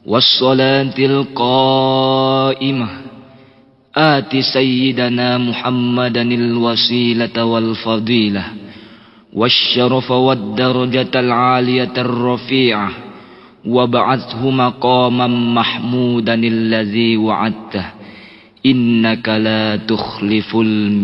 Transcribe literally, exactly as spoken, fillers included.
والصلاة القائمة آت سيدنا محمدا الوسيلة والفضيلة والشرف والدرجة العالية الرفيعة وابعثه مقاما محمودا الذي وعدته إنك لا تخلف الميعاد.